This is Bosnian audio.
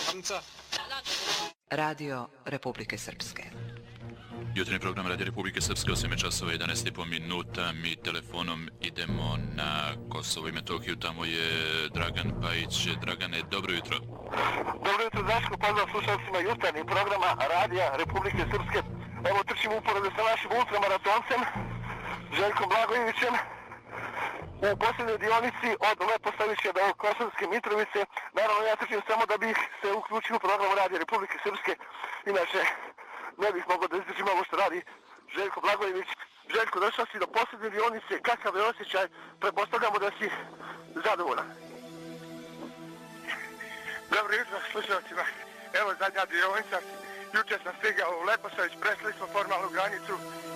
Radio Republike Srpske. Jutarnji program Radio Republike Srpske, 8 časova 11,5 minuta. Mi telefonom idemo na Kosovo i Metohiju. Tamo je Dragan Pajić. Dragane, dobro jutro. Dobro jutro, Daško. Pozdrav slušalcima jutarnjih programa Radija Republike Srpske. Evo trčimo uporedo sa našim ultramaratoncem Željkom Blagojevićem u posljednjoj dionici od Leposavića do Kosovske Mitrovice. Naravno, ja trčim samo da bih se uključio u program Radija Republike Srpske. Inače, ne bih mogao da izdržim ovo što radi Željko Blagojević. Željko, došao si do posljednje dionice, kakav je osjećaj? Pretpostavljamo da si zadovoljan. Dobro jutro slušalcima. Evo zadnja dionica. Juče sam stigao u Leposavić, presli smo formalnu granicu